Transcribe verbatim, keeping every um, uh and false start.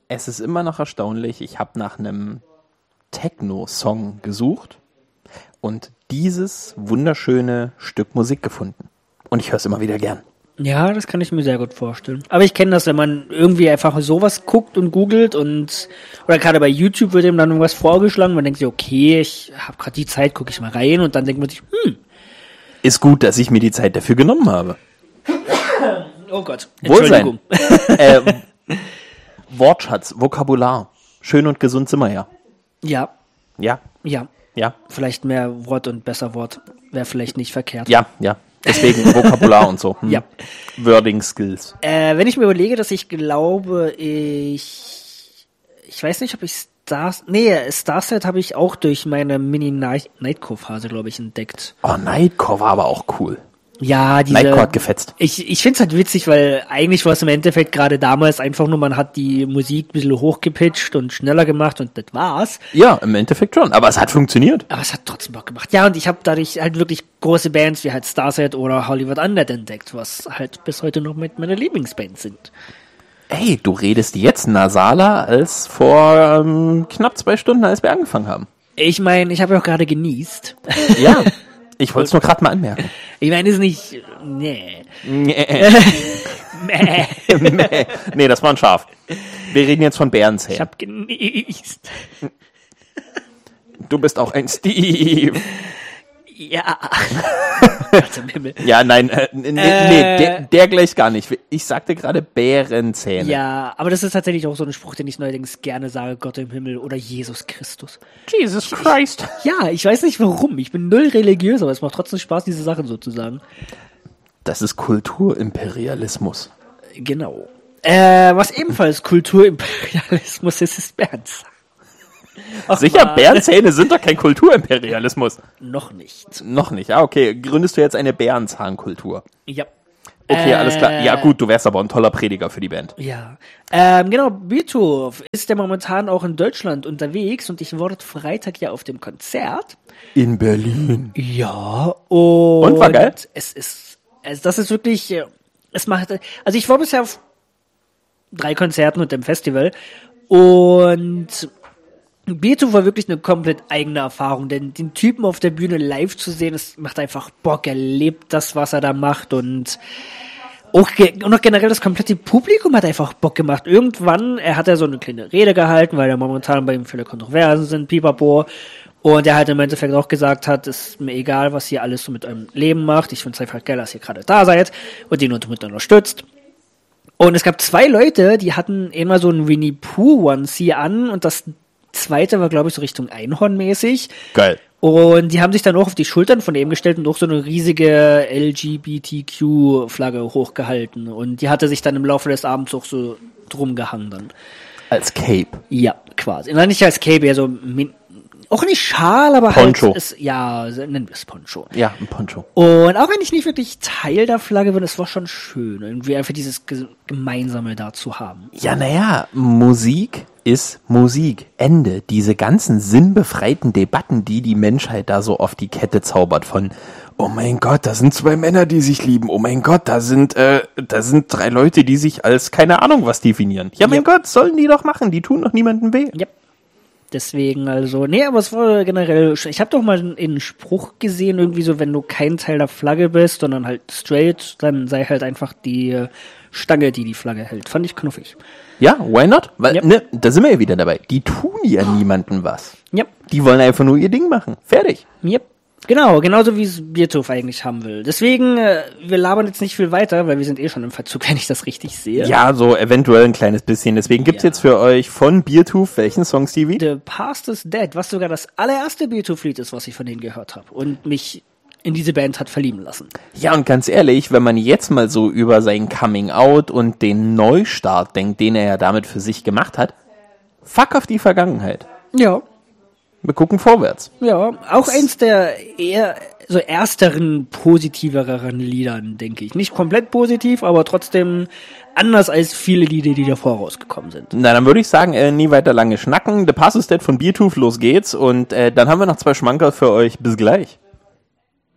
es ist immer noch erstaunlich, ich habe nach einem Techno-Song gesucht und dieses wunderschöne Stück Musik gefunden. Und ich höre es immer wieder gern. Ja, das kann ich mir sehr gut vorstellen. Aber ich kenne das, wenn man irgendwie einfach sowas guckt und googelt und oder gerade bei YouTube wird ihm dann irgendwas vorgeschlagen, man denkt sich, okay, ich habe gerade die Zeit, gucke ich mal rein und dann denkt man sich, hm. Ist gut, dass ich mir die Zeit dafür genommen habe. Oh Gott, Entschuldigung. äh, Wortschatz, Vokabular. Schön und gesund sind wir ja. Ja. Ja. Ja. Ja. Vielleicht mehr Wort und besser Wort wäre vielleicht nicht verkehrt. Ja, ja. Deswegen Vokabular und so. Hm. Ja. Wording Skills. Äh, wenn ich mir überlege, dass ich glaube, ich ich weiß nicht, ob ich Stars, nee, Starset habe ich auch durch meine Mini-Nightcore-Phase, glaube ich, entdeckt. Oh, Nightcore war aber auch cool. Ja, diese... Nightcore hat gefetzt. Ich, ich find's halt witzig, weil eigentlich war es im Endeffekt gerade damals einfach nur, man hat die Musik ein bisschen hochgepitcht und schneller gemacht und das war's. Ja, im Endeffekt schon, aber es hat funktioniert. Aber es hat trotzdem Bock gemacht. Ja, und ich habe dadurch halt wirklich große Bands wie halt Starset oder Hollywood Undead entdeckt, was halt bis heute noch mit meiner Lieblingsband sind. Ey, du redest jetzt nasaler als vor ähm, knapp zwei Stunden, als wir angefangen haben. Ich meine, ich habe ja auch gerade genießt. Ja, ich wollte es nur gerade mal anmerken. Ich meine, ist nicht... Nee. Nee. nee. Nee, das war ein Schaf. Wir reden jetzt von Bärenzähnen. Ich hab genießt. Du bist auch ein Steve. Ja. Gott im Himmel. Ja, nein, äh, nee, nee Äh. der, der gleich gar nicht. Ich sagte gerade Bärenzähne. Ja, aber das ist tatsächlich auch so ein Spruch, den ich neuerdings gerne sage, Gott im Himmel oder Jesus Christus. Jesus Christ. Ja, ich weiß nicht warum. Ich bin null religiös, aber es macht trotzdem Spaß, diese Sachen so zu sagen. Das ist Kulturimperialismus. Genau. Äh, was ebenfalls Kulturimperialismus ist, ist Bärenzähne. Ach, Sicher, Mann. Bärenzähne sind doch kein Kulturimperialismus. Noch nicht. Noch nicht. Ah, okay. Gründest du jetzt eine Bärenzahnkultur? Ja. Okay, Äh, alles klar. Ja gut, du wärst aber ein toller Prediger für die Band. Ja. Ähm, genau, Beethoven ist ja momentan auch in Deutschland unterwegs und ich war dort Freitag ja auf dem Konzert. In Berlin. Ja. Und, Und, war geil? Es ist, also das ist wirklich, äh, es macht, also ich war bisher auf drei Konzerten und dem Festival und Beethoven war wirklich eine komplett eigene Erfahrung, denn den Typen auf der Bühne live zu sehen, das macht einfach Bock, er lebt das, was er da macht und auch, ge- und auch generell das komplette Publikum hat einfach Bock gemacht. Irgendwann, er hat ja so eine kleine Rede gehalten, weil ja momentan bei ihm viele Kontroversen sind, pipapo, und er halt im Endeffekt auch gesagt hat, es ist mir egal, was ihr alles so mit eurem Leben macht, ich find's einfach geil, dass ihr gerade da seid und ihn mit unterstützt. Und es gab zwei Leute, die hatten immer so ein Winnie Pooh Onesie an und das zweite war, glaube ich, so Richtung Einhorn-mäßig. Geil. Und die haben sich dann auch auf die Schultern von ihm gestellt und auch so eine riesige L G B T Q-Flagge hochgehalten. Und die hatte sich dann im Laufe des Abends auch so drum gehangen dann. Als Cape. Ja, quasi. Nein, nicht als Cape, eher so min- auch nicht Schal, aber Poncho. halt ist, ja, nennen wir es Poncho. Ja, ein Poncho. Und auch wenn ich nicht wirklich Teil der Flagge bin, es war schon schön, irgendwie einfach dieses Ge- Gemeinsame da zu haben. Ja, naja, Musik ist Musik. Ende. Diese ganzen sinnbefreiten Debatten, die die Menschheit da so auf die Kette zaubert von, oh mein Gott, da sind zwei Männer, die sich lieben. Oh mein Gott, da sind, äh, da sind drei Leute, die sich als keine Ahnung was definieren. Ja, mein Ja. Gott, sollen die doch machen. Die tun doch niemandem weh. Ja. Deswegen also, nee, aber es war generell, ich habe doch mal einen Spruch gesehen, irgendwie so, wenn du kein Teil der Flagge bist, sondern halt straight, dann sei halt einfach die Stange, die die Flagge hält. Fand ich knuffig. Ja, why not? Weil, Yep. ne, da sind wir ja wieder dabei. Die tun ja niemandem was. Ja, Die wollen einfach nur ihr Ding machen. Fertig. ja. Genau, genauso wie es Biertoof eigentlich haben will. Deswegen, äh, wir labern jetzt nicht viel weiter, weil wir sind eh schon im Verzug, wenn ich das richtig sehe. Ja, so eventuell ein kleines bisschen. Deswegen gibt's Ja. jetzt für euch von Beertooth welchen Song, Stevie? The Past is Dead, was sogar das allererste Biertoof-Lied ist, was ich von denen gehört habe und mich in diese Band hat verlieben lassen. Ja, und ganz ehrlich, wenn man jetzt mal so über sein Coming Out und den Neustart denkt, den er ja damit für sich gemacht hat, fuck auf die Vergangenheit. Ja. Wir gucken vorwärts. Ja, auch eins der eher so ersteren, positiveren Liedern, denke ich. Nicht komplett positiv, aber trotzdem anders als viele Lieder, die davor rausgekommen sind. Na, dann würde ich sagen, äh, nie weiter lange schnacken. The Pass is Dead von Beertooth, los geht's. Und äh, dann haben wir noch zwei Schmankerl für euch. Bis gleich.